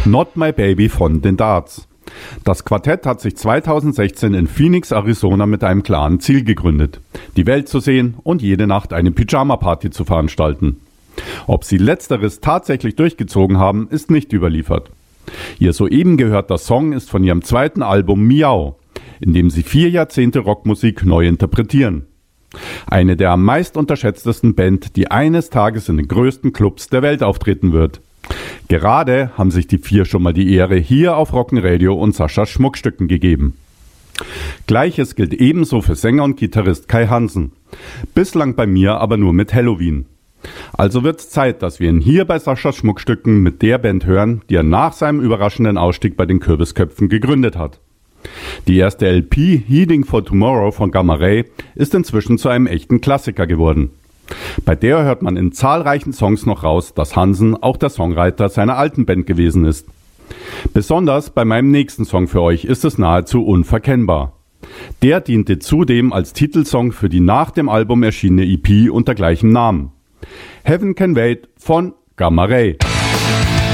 Not My Baby von den Darts. Das Quartett hat sich 2016 in Phoenix, Arizona mit einem klaren Ziel gegründet: die Welt zu sehen und jede Nacht eine Pyjama-Party zu veranstalten. Ob sie letzteres tatsächlich durchgezogen haben, ist nicht überliefert. Ihr soeben gehörter Song ist von ihrem zweiten Album Miau, in dem sie 4 Jahrzehnte Rockmusik neu interpretieren. Eine der am meist unterschätztesten Band, die eines Tages in den größten Clubs der Welt auftreten wird. Gerade haben sich die 4 schon mal die Ehre hier auf Rockenradio und Saschas Schmuckstücken gegeben. Gleiches gilt ebenso für Sänger und Gitarrist Kai Hansen. Bislang bei mir aber nur mit Helloween. Also wird's Zeit, dass wir ihn hier bei Saschas Schmuckstücken mit der Band hören, die er nach seinem überraschenden Ausstieg bei den Kürbisköpfen gegründet hat. Die erste LP Heeding for Tomorrow von Gamma Ray ist inzwischen zu einem echten Klassiker geworden. Bei der hört man in zahlreichen Songs noch raus, dass Hansen auch der Songwriter seiner alten Band gewesen ist. Besonders bei meinem nächsten Song für euch ist es nahezu unverkennbar. Der diente zudem als Titelsong für die nach dem Album erschienene EP unter gleichem Namen. Heaven Can Wait von Gamma Ray.